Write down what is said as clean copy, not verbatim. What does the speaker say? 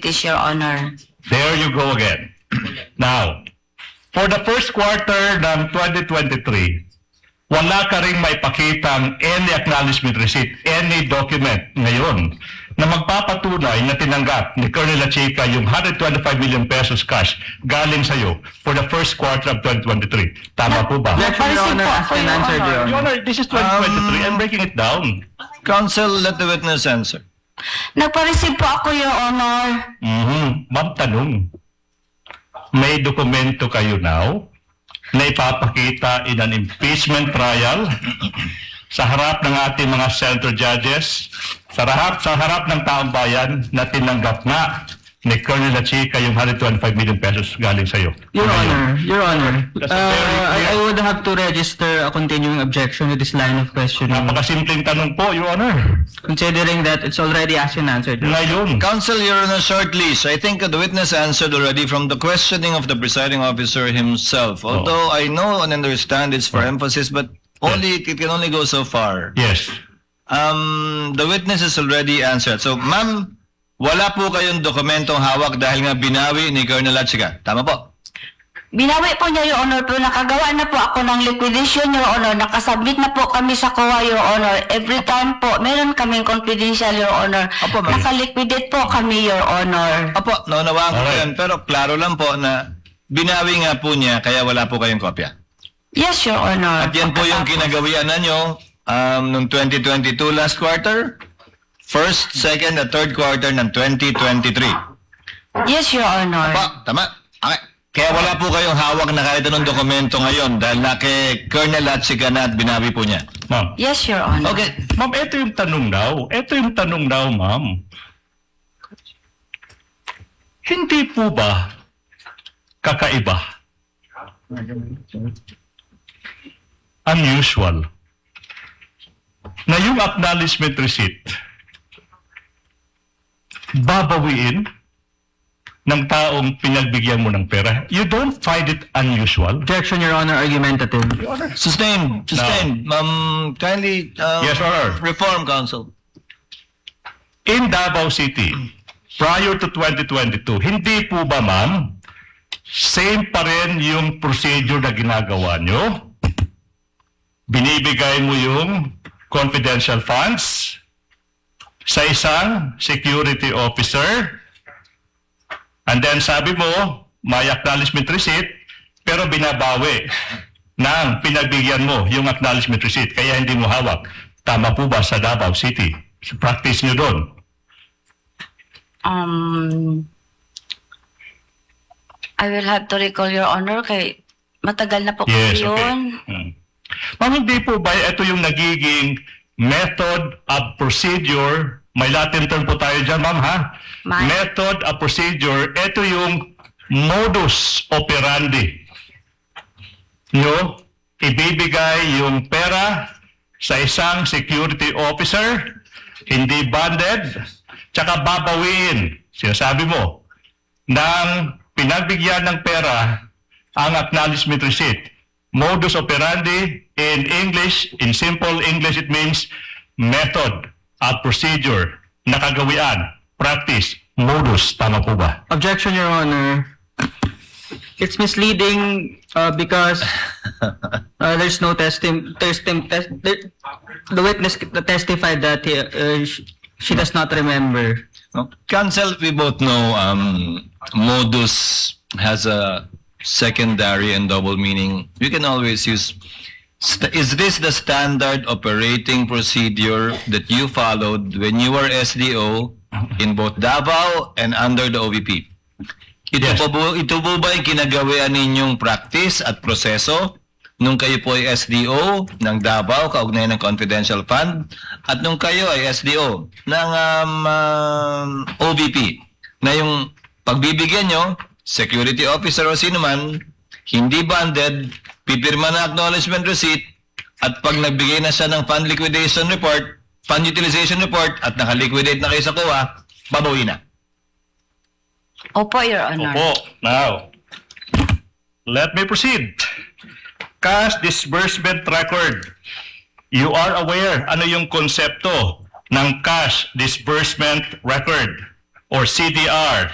activities, Your Honor. There you go again. Now, for the first quarter ng 2023, wala ka ring may pakitang any acknowledgement receipt, any document ngayon na magpapatunay na tinanggap ni Colonel Lachica yung 125 million pesos cash galing sa'yo for the first quarter of 2023. Tama po ba? Objection, Your Honor, ask and answer, Your Your Honor. Honor, this is 2023. I'm breaking it down. Counsel, let the witness answer. Nagpa-receive po ako, Your Honor. Ma'am, tanong. May dokumento kayo now na ipapakita in an impeachment trial sa harap ng ating mga senator judges, sa harap ng taong bayan na tinanggap na ni Colonel Lachica yung 125 million pesos galing sa'yo. Your Honor, That's very clear. I would have to register a continuing objection to this line of questioning, Napakasimpleng tanong po, Your Honor. considering that it's already asked and answered. Ngayon, Counsel, you're on a short leash. I think the witness answered already from the questioning of the presiding officer himself. Although I know and understand it's for emphasis, but it can only go so far. yes. The witness has already answered. So, ma'am, wala po kayong dokumentong hawak dahil nga binawi ni Colonel Lachica. Tama po? Binawi po niya, Your Honor, pero nakagawa na po ako ng liquidation, Your Honor. Nakasubmit na po kami sa COA, Your Honor. Every time po, meron kaming confidential, Your Honor. Opo, ma'am. Nakaliquidate po kami, Your Honor. Opo, naunawaan ko Alright. yan. Pero klaro lang po na binawi nga po niya kaya wala po kayong kopya. Yes, Your Honor. At yan po yung kinagawian ninyo noong 2022 last quarter, first, second, at third quarter ng 2023. Yes, Your Honor. Pa, tama. Okay. Kaya wala po kayong hawak na kahit anong dokumento ngayon dahil na kay Colonel Lachica na at binawi po niya. Ma'am. Yes, Your Honor. Okay. Ma'am, ito yung tanong daw. Ito yung tanong daw, ma'am. Hindi po ba kakaiba, unusual, na yung acknowledgement receipt babawiin ng taong pinagbigyan mo ng pera? You don't find it unusual? Objection, Your Honor, argumentative. Sustained. Kindly Yes, Your Honor. reform, counsel. In Davao City, prior to 2022, hindi po ba, ma'am, same pa rin yung procedure na ginagawa nyo? Binibigay mo yung confidential funds sa isang security officer, and then sabi mo, may acknowledgement receipt, pero binabawi ng pinagbigyan mo yung acknowledgement receipt, kaya hindi mo hawak. Tama po ba sa Davao City? Sa practice nyo doon? I will have to recall, Your Honor, kay matagal na po Yes, kasi okay. yun. Ma'am, hindi po ba ito yung nagiging method of procedure? May Latin term po tayo dyan, ma'am, ha? May. Method of procedure, ito yung modus operandi nyo, ibibigay yung pera sa isang security officer, hindi banded, tsaka babawiin, sinasabi mo, ng pinagbigyan ng pera ang acknowledgement receipt. Modus operandi in English, in simple English, it means method at procedure, nakagawian, practice, modus. Tama po ba? Objection, Your Honor. It's misleading because there's no the witness testified that she does not remember. No? Counsel, we both know modus has a secondary and double meaning. You can always use, is this the standard operating procedure that you followed when you were SDO in both Davao and under the OVP? Yes. Ito po ba yung kinagawian ninyong practice at proseso nung kayo po ay SDO ng Davao, kaugnay ng confidential fund, at nung kayo ay SDO ng OVP, na yung pagbibigyan nyo, security officer o sino man, hindi banded, pipirma na acknowledgement receipt, at pag nagbigay na siya ng fund liquidation report, fund utilization report, at nakaliquidate na kayo sa COA, babawi na. Opo, Your Honor. Opo. Now, let me proceed. Cash disbursement record. You are aware ano yung konsepto ng cash disbursement record or CDR.